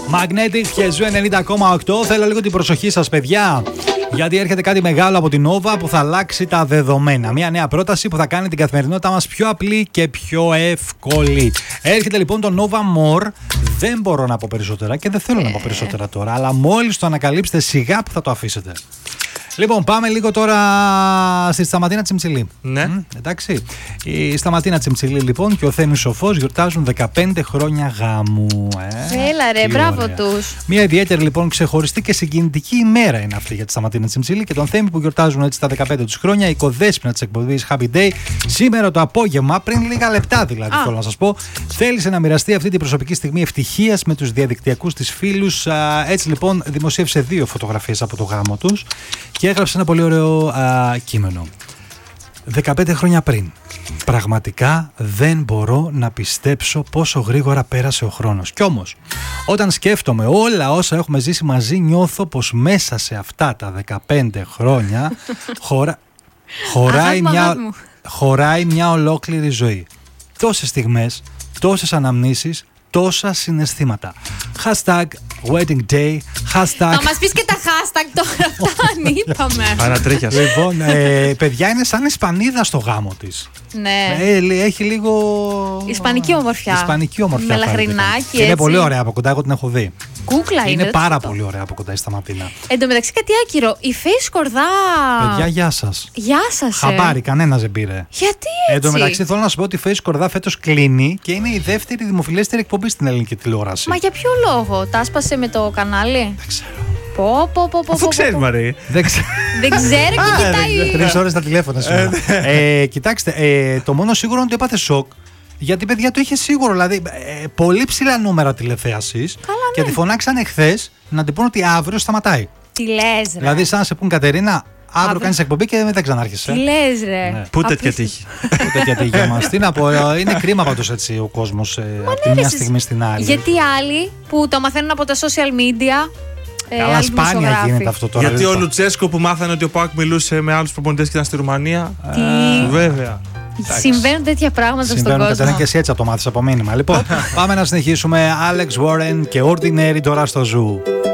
Magnetic και Ζου 90,8. Θέλω λίγο την προσοχή σας, παιδιά. Γιατί έρχεται κάτι μεγάλο από την Nova που θα αλλάξει τα δεδομένα. Μια νέα πρόταση που θα κάνει την καθημερινότητά μας πιο απλή και πιο εύκολη. Έρχεται λοιπόν το Nova More. Δεν μπορώ να πω περισσότερα και δεν θέλω να πω περισσότερα τώρα. Αλλά μόλις το ανακαλύψετε, σιγά που θα το αφήσετε. Λοιπόν, πάμε λίγο τώρα στη Σταματίνα Τσιμψιλή. Ναι. Εντάξει. Η Σταματίνα Τσιμψιλή λοιπόν και ο Θέμης Σοφός γιορτάζουν 15 χρόνια γάμου. Έλα ρε, μπράβο τους. Μια ιδιαίτερη λοιπόν ξεχωριστή και συγκινητική ημέρα είναι αυτή για τη Σταματίνα Τσιμψιλή και τον Θέμη που γιορτάζουν έτσι τα 15 τους χρόνια. Η οικοδέσποινα της εκπομπής Happy Day σήμερα το απόγευμα, πριν λίγα λεπτά δηλαδή, θέλω να σας πω, θέλησε να μοιραστεί αυτή την προσωπική στιγμή ευτυχίας με τους διαδικτυακούς της φίλους. Έτσι λοιπόν δημοσίευσε 2 φωτογραφίες από το γάμο τους και έγραψε ένα πολύ ωραίο κείμενο. 15 χρόνια πριν. Πραγματικά δεν μπορώ να πιστέψω πόσο γρήγορα πέρασε ο χρόνος. Κι όμως, όταν σκέφτομαι όλα όσα έχουμε ζήσει μαζί, νιώθω πως μέσα σε αυτά τα 15 χρόνια χωράει μια ολόκληρη ζωή. Τόσες στιγμές, τόσες αναμνήσεις, τόσα συναισθήματα. Hashtag wedding day. Hashtag... Θα μας πεις και τα hashtag τώρα, αυτά είπαμε. Ανατρίχιασε. Λοιπόν, παιδιά, είναι σαν Ισπανίδα στο γάμο της. Ναι. Έχει λίγο... Ισπανική ομορφιά. Ισπανική ομορφιά. Με λαχρινάκι, είναι έτσι. πολύ ωραία από κοντά, εγώ την έχω δει. Κούκλα είναι. Είναι πάρα πολύ ωραία από κοντά η Σταματίνα. Εν τω μεταξύ κάτι άκυρο. Η Φέη Σκορδά. Παιδιά, γεια σας. Γεια σας. Χαμπάρι, κανένας δεν πήρε. Γιατί έτσι? Εν τω μεταξύ θέλω να σου πω ότι η Φέη Σκορδά φέτος κλείνει και είναι η δεύτερη δημοφιλέστερη εκπομπή στην ελληνική τηλεόραση. Μα για ποιο λόγο? Τα άσπασε με το κανάλι? Δεν ξέρω. Αφού ξέρει, Μαρή. Δεν ξέρω. Δεν ξέρω και κοιτάει. 3 ώρες στα τηλέφωνα σήμερα. Κοιτάξτε, το μόνο σίγουρο είναι ότι έπαθε σοκ. Γιατί παιδιά το είχε σίγουρο, δηλαδή πολύ ψηλά νούμερα τηλεθέασης. Και τη φωνάξανε χθες να την πούνε ότι αύριο σταματάει. Τι λες ρε? Δηλαδή, σαν να σε πούν Κατερίνα, αύριο κάνεις εκπομπή και δεν ξανάρχεσαι. Τι λες ρε? Ναι. Πού τέτοια τύχη. Ούτε γιατί για μας. Τι να πω, είναι κρίμα πάντως έτσι ο κόσμος από τη μια στιγμή στην άλλη. Γιατί άλλοι που το μαθαίνουν από τα social media. Καλά, σπάνια γίνεται αυτό τώρα. Γιατί ο Λουτσέσκο που μάθανε ότι ο Πάκ μιλούσε με άλλους προπονητές και ήταν στη Ρουμανία. Βέβαια. Συμβαίνουν τέτοια πράγματα στον κόσμο. Κατερίνα, και εσύ έτσι θα το μάθεις από μήνυμα. Λοιπόν, πάμε να συνεχίσουμε. Alex Warren και Ordinary τώρα στο Zoo.